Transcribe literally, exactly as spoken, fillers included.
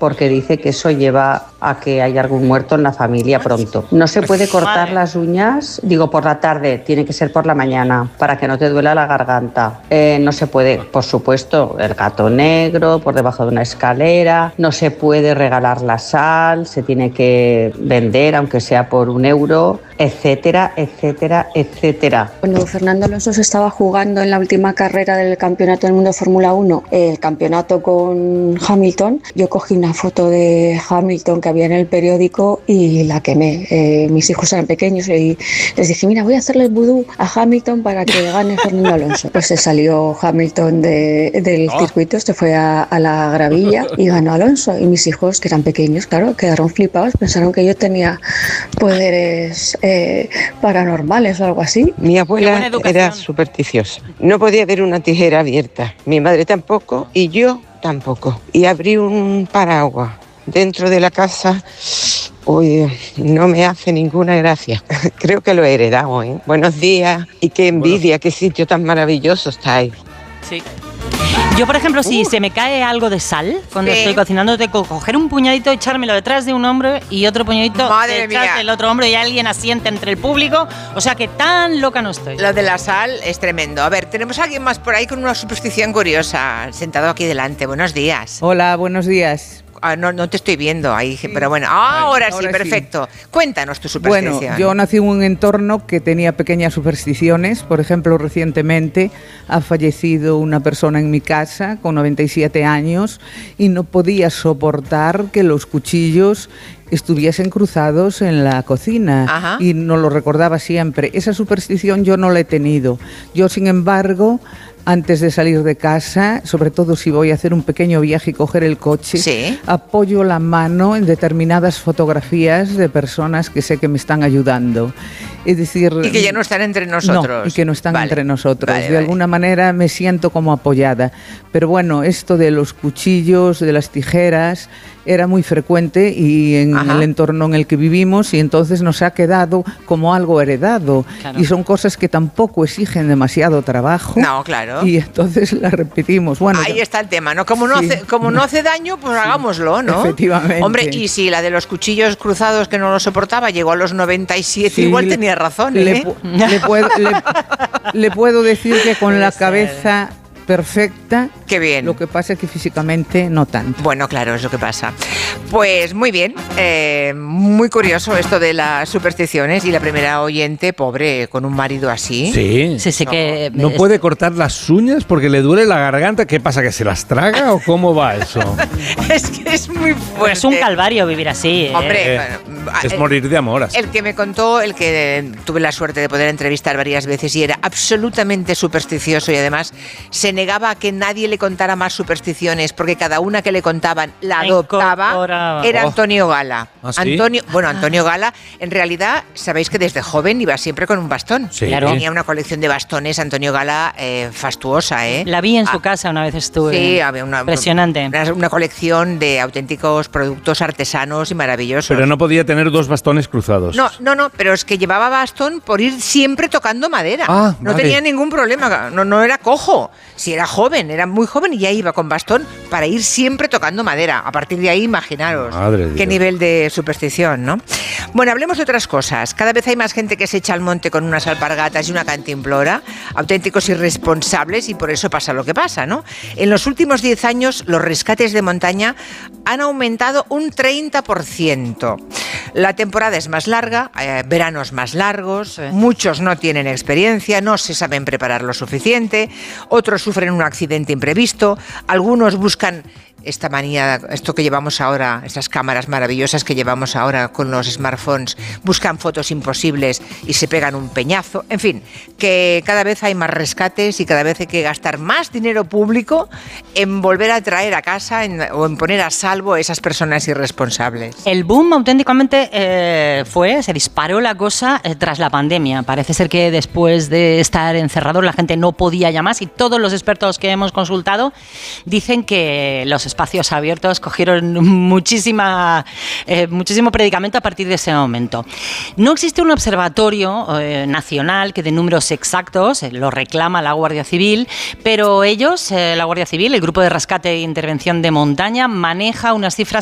porque dice que eso lleva a que haya algún muerto en la familia pronto. No se puede cortar las uñas, digo por la tarde, tiene que ser por la mañana, para que no te duela la garganta. Eh, no se puede, por supuesto, el gato negro por debajo de una escalera, no se puede regalar la sal, se tiene que vender aunque sea por un euro, etcétera, etcétera, etcétera. Cuando Fernando Alonso se estaba jugando en la última carrera del Campeonato del Mundo de Fórmula uno, el campeonato con Hamilton, yo cogí una foto de Hamilton que había en el periódico y la quemé. Eh, mis hijos eran pequeños y les dije, mira, voy a hacerle el vudú a Hamilton para que gane Fernando Alonso. Pues se salió Hamilton de, del oh. circuito, se fue a, a la gravilla y ganó Alonso. Y mis hijos, que eran pequeños, claro, quedaron flipados, pensaron que yo tenía poderes eh, paranormales o algo así. Mi abuela era supersticiosa. No podía ver una tijera abierta. Mi madre tampoco y yo tampoco. Y abrí un paraguas dentro de la casa. Uy, no me hace ninguna gracia. Creo que lo he heredado, ¿eh? Buenos días y qué envidia, bueno. Qué sitio tan maravilloso estáis. Sí. Yo, por ejemplo, si uh. se me cae algo de sal cuando sí. estoy cocinando, tengo que coger un puñadito, echármelo detrás de un hombro y otro puñadito detrás del otro hombro y alguien asiente entre el público. O sea que tan loca no estoy. Lo de la sal es tremendo. A ver, tenemos a alguien más por ahí con una superstición curiosa, sentado aquí delante. Buenos días. Hola, buenos días. Ah, no, no te estoy viendo ahí, pero bueno, ah, ahora, ahora sí, perfecto. Sí. Cuéntanos tu superstición. Bueno, yo nací en un entorno que tenía pequeñas supersticiones. Por ejemplo, recientemente ha fallecido una persona en mi casa con noventa y siete años y no podía soportar que los cuchillos estuviesen cruzados en la cocina. Ajá. Y nos lo recordaba siempre. Esa superstición yo no la he tenido. Yo, sin embargo, antes de salir de casa, sobre todo si voy a hacer un pequeño viaje y coger el coche, ¿sí? apoyo la mano en determinadas fotografías de personas que sé que me están ayudando. Es decir, y que ya no están entre nosotros. No, y que no están vale. entre nosotros. Vale, de vale. alguna manera me siento como apoyada. Pero bueno, esto de los cuchillos, de las tijeras, era muy frecuente y en Ajá. el entorno en el que vivimos, y entonces nos ha quedado como algo heredado. Claro. Y son cosas que tampoco exigen demasiado trabajo. No, claro. Y entonces las repetimos. Bueno, ahí está el tema, ¿no? Como no, sí. hace, como no hace daño, pues sí. hagámoslo, ¿no? Efectivamente. Hombre, y si la de los cuchillos cruzados que no lo soportaba llegó a los noventa y siete, sí, igual tenía razón, ¿eh? Le, le, puedo, le, le puedo decir que con la cabeza perfecta. Qué bien. Lo que pasa es que físicamente no tanto. Bueno, claro, es lo que pasa. Pues muy bien, eh, muy curioso esto de las supersticiones, y la primera oyente, pobre, con un marido así. Sí. Sí, sí, no, que no es... puede cortar las uñas porque le duele la garganta. ¿Qué pasa, que se las traga o cómo va eso? Es que es muy fuerte. Es un calvario vivir así, ¿eh? Hombre, eh, bueno, es el, morir de amor así. El que me contó, el que tuve la suerte de poder entrevistar varias veces y era absolutamente supersticioso, y además se negaba a que nadie le contara más supersticiones porque cada una que le contaban la adoptaba. Era Antonio Gala. ¿Ah, sí? Antonio, bueno, Antonio Gala, en realidad, sabéis que desde joven iba siempre con un bastón. Sí. Claro. Tenía una colección de bastones, Antonio Gala, eh, fastuosa, ¿eh? La vi en ah, su casa una vez estuve. Sí, había una, impresionante. Una, una colección de auténticos productos artesanos y maravillosos. Pero no podía tener dos bastones cruzados. No, no, no, pero es que llevaba bastón por ir siempre tocando madera. Ah, no vale. tenía ningún problema, no, no era cojo. Si era joven, era muy joven y ya iba con bastón para ir siempre tocando madera. A partir de ahí, imaginaros Madre qué Dios. nivel de superstición, ¿no? Bueno, hablemos de otras cosas. Cada vez hay más gente que se echa al monte con unas alpargatas y una cantimplora, auténticos irresponsables, y por eso pasa lo que pasa, ¿no? En los últimos diez años, los rescates de montaña han aumentado un treinta por ciento. La temporada es más larga, eh, veranos más largos, sí. Muchos no tienen experiencia, no se saben preparar lo suficiente, otros sufren un accidente imprevisto, algunos buscan esta manía, esto que llevamos ahora, estas cámaras maravillosas que llevamos ahora con los smartphones, buscan fotos imposibles y se pegan un peñazo. En fin, que cada vez hay más rescates y cada vez hay que gastar más dinero público en volver a traer a casa en, o en poner a salvo a esas personas irresponsables. El boom auténticamente eh, fue, se disparó la cosa eh, tras la pandemia. Parece ser que después de estar encerrados la gente no podía ya más, y todos los expertos que hemos consultado dicen que los espacios abiertos cogieron muchísima, eh, muchísimo predicamento a partir de ese momento. No existe un observatorio eh, nacional que dé números exactos, eh, lo reclama la Guardia Civil, pero ellos, eh, la Guardia Civil, el Grupo de Rescate e Intervención de Montaña, maneja unas cifras